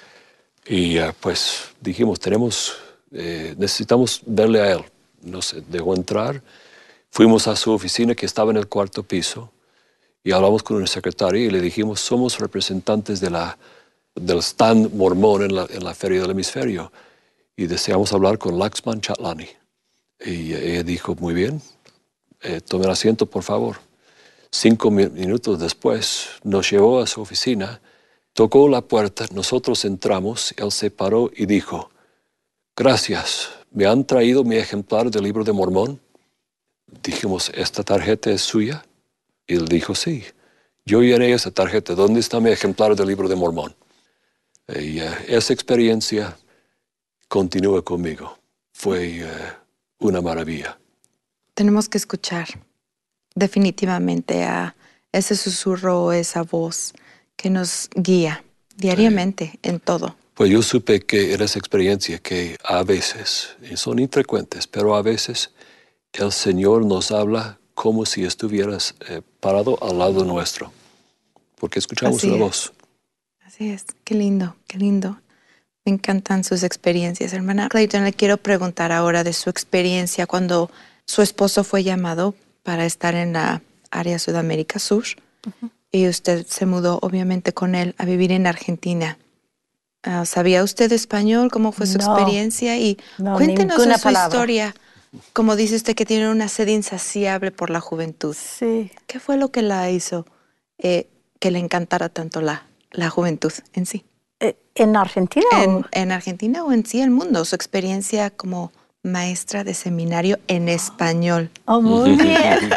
Y pues dijimos, necesitamos verle a él. Nos dejó entrar, fuimos a su oficina que estaba en el 4º piso y hablamos con una secretaria y le dijimos, somos representantes del stand mormón en la Feria del Hemisferio y deseamos hablar con Laxman Chatlani. Y ella dijo, muy bien, tomen asiento por favor. 5 minutos después nos llevó a su oficina, tocó la puerta, nosotros entramos, él se paró y dijo, gracias, ¿me han traído mi ejemplar del Libro de Mormón? Dijimos, ¿esta tarjeta es suya? Y él dijo, sí, yo llené esa tarjeta, ¿dónde está mi ejemplar del Libro de Mormón? Y esa experiencia continúa conmigo, fue una maravilla. Tenemos que escuchar definitivamente a ese susurro o esa voz que nos guía diariamente en todo. Pues yo supe que en esa experiencia que a veces, y son infrecuentes, pero a veces el Señor nos habla como si estuvieras parado al lado nuestro, porque escuchamos una voz. Así es, qué lindo, qué lindo. Me encantan sus experiencias. Hermana Clayton, le quiero preguntar ahora de su experiencia cuando su esposo fue llamado para estar en la área Sudamérica Sur. Y usted se mudó, obviamente, con él a vivir en Argentina. ¿Sabía usted español? ¿Cómo fue su experiencia? Y cuéntenos de su historia. Como dice usted que tiene una sed insaciable por la juventud. Sí. ¿Qué fue lo que la hizo que le encantara tanto la juventud en sí? ¿En Argentina? ¿En Argentina o en sí el mundo? Su experiencia como maestra de seminario en español. Oh, muy bien.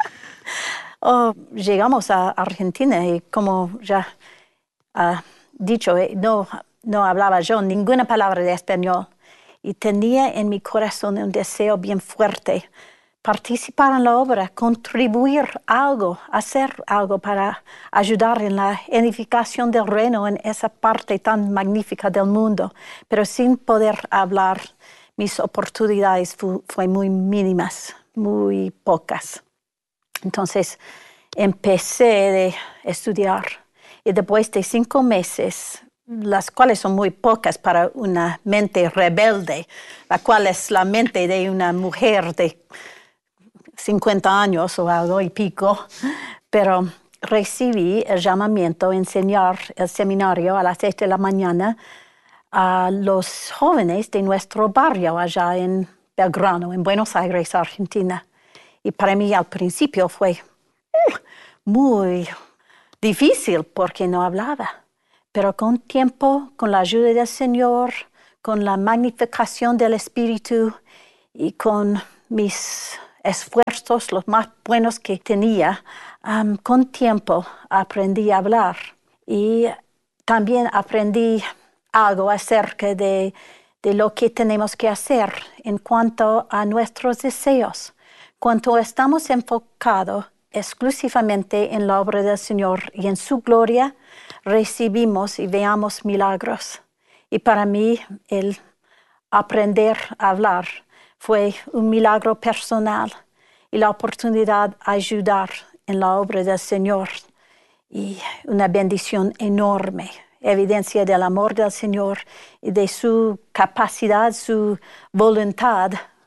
Llegamos a Argentina y como ya dicho, no hablaba yo ninguna palabra de español y tenía en mi corazón un deseo bien fuerte, participar en la obra, contribuir algo, hacer algo para ayudar en la edificación del reino en esa parte tan magnífica del mundo, pero sin poder hablar, mis oportunidades fue muy mínimas, muy pocas. Entonces empecé a estudiar y después de 5 meses, las cuales son muy pocas para una mente rebelde, la cual es la mente de una mujer de 50 años o algo y pico, pero recibí el llamamiento a enseñar el seminario a las 6 de la mañana a los jóvenes de nuestro barrio allá en Belgrano, en Buenos Aires, Argentina. Y para mí al principio fue muy difícil porque no hablaba. Pero con tiempo, con la ayuda del Señor, con la magnificación del Espíritu y con mis esfuerzos, los más buenos que tenía, con tiempo aprendí a hablar. Y también aprendí algo acerca de lo que tenemos que hacer en cuanto a nuestros deseos. Cuando estamos enfocados exclusivamente en la obra del Señor y en su gloria, recibimos y veamos milagros. Y para mí, el aprender a hablar fue un milagro personal y la oportunidad de ayudar en la obra del Señor. Y una bendición enorme, evidencia del amor del Señor y de su capacidad, su voluntad,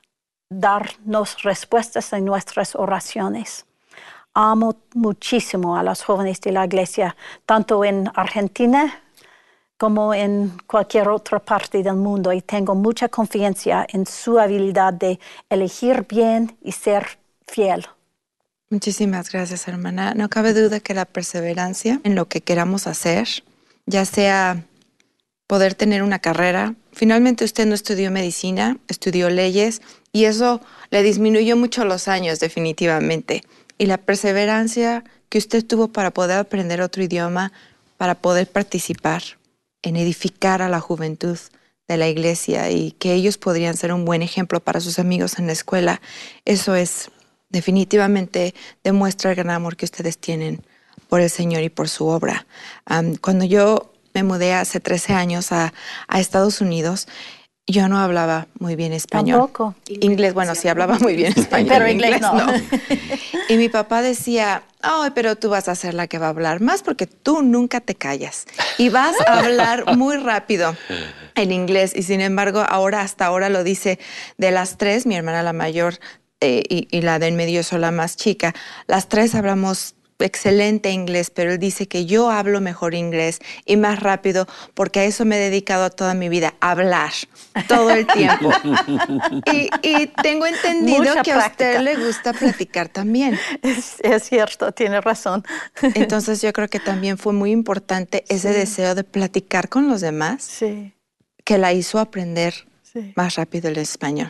darnos respuestas en nuestras oraciones. Amo muchísimo a los jóvenes de la iglesia, tanto en Argentina como en cualquier otra parte del mundo, y tengo mucha confianza en su habilidad de elegir bien y ser fiel. Muchísimas gracias, hermana. No cabe duda que la perseverancia en lo que queramos hacer, ya sea poder tener una carrera. Finalmente usted no estudió medicina, estudió leyes, y eso le disminuyó mucho los años, definitivamente. Y la perseverancia que usted tuvo para poder aprender otro idioma, para poder participar en edificar a la juventud de la iglesia y que ellos podrían ser un buen ejemplo para sus amigos en la escuela, eso es definitivamente demuestra el gran amor que ustedes tienen por el Señor y por su obra. Cuando yo me mudé hace 13 años a Estados Unidos, yo no hablaba muy bien español. Tampoco. Inglés, bueno, sí hablaba muy bien español. Pero inglés no. Y mi papá decía, ay, pero tú vas a ser la que va a hablar más porque tú nunca te callas. Y vas a hablar muy rápido en inglés. Y sin embargo, hasta ahora lo dice de las tres, mi hermana la mayor y la de en medio soy la más chica. Las tres hablamos excelente inglés, pero él dice que yo hablo mejor inglés y más rápido porque a eso me he dedicado toda mi vida, a hablar todo el tiempo. y tengo entendido Mucha que práctica. a usted le gusta platicar también. Es cierto, tiene razón. Entonces yo creo que también fue muy importante ese deseo de platicar con los demás Sí. que la hizo aprender Sí. más rápido el español.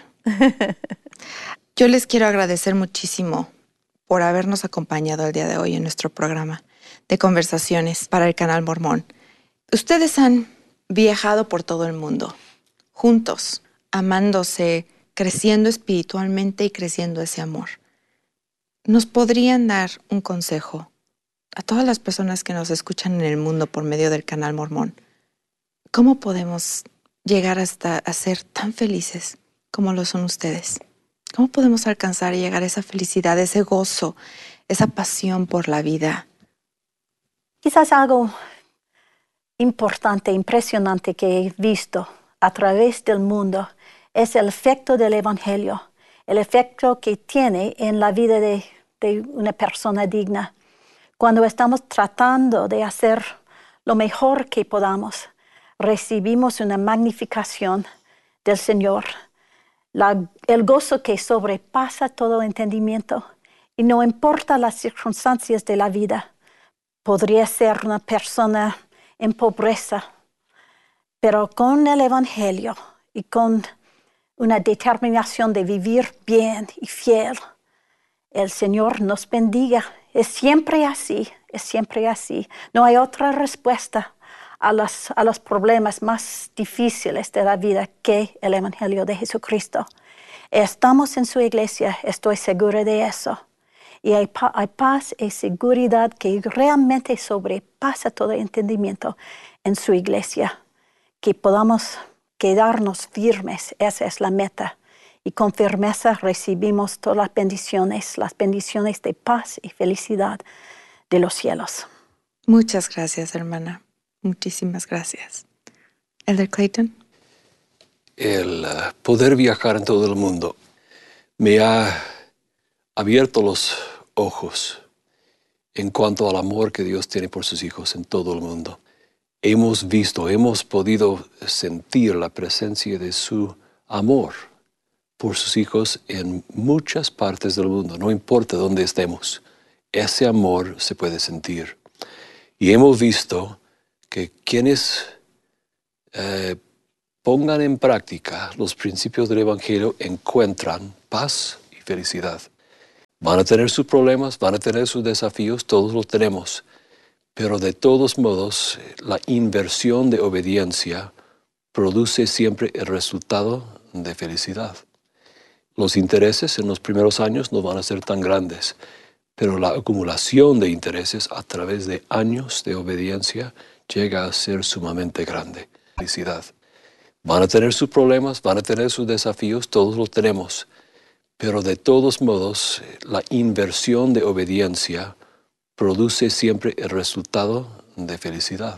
Yo les quiero agradecer muchísimo por habernos acompañado el día de hoy en nuestro programa de conversaciones para el Canal Mormón. Ustedes han viajado por todo el mundo, juntos, amándose, creciendo espiritualmente y creciendo ese amor. ¿Nos podrían dar un consejo a todas las personas que nos escuchan en el mundo por medio del Canal Mormón? ¿Cómo podemos llegar hasta a ser tan felices como lo son ustedes? ¿Cómo podemos alcanzar y llegar a esa felicidad, ese gozo, esa pasión por la vida? Quizás algo importante, impresionante que he visto a través del mundo es el efecto del Evangelio, el efecto que tiene en la vida de una persona digna. Cuando estamos tratando de hacer lo mejor que podamos, recibimos una magnificación del Señor. El gozo que sobrepasa todo entendimiento, y no importa las circunstancias de la vida. Podría ser una persona en pobreza, pero con el Evangelio y con una determinación de vivir bien y fiel, el Señor nos bendiga. Es siempre así, es siempre así. No hay otra respuesta a los problemas más difíciles de la vida que el Evangelio de Jesucristo. Estamos en su iglesia, estoy segura de eso. Y hay paz y seguridad que realmente sobrepasa todo entendimiento en su iglesia. Que podamos quedarnos firmes, esa es la meta. Y con firmeza recibimos todas las bendiciones de paz y felicidad de los cielos. Muchas gracias, hermana. Muchísimas gracias. Elder Clayton. El poder viajar en todo el mundo me ha abierto los ojos en cuanto al amor que Dios tiene por sus hijos en todo el mundo. Hemos podido sentir la presencia de su amor por sus hijos en muchas partes del mundo, no importa dónde estemos. Ese amor se puede sentir. Y hemos visto que quienes pongan en práctica los principios del Evangelio encuentran paz y felicidad. Van a tener sus problemas, van a tener sus desafíos, todos los tenemos. Pero de todos modos, la inversión de obediencia produce siempre el resultado de felicidad. Los intereses en los primeros años no van a ser tan grandes, pero la acumulación de intereses a través de años de obediencia llega a ser sumamente grande. Felicidad. Van a tener sus problemas, van a tener sus desafíos, todos los tenemos. Pero de todos modos, la inversión de obediencia produce siempre el resultado de felicidad.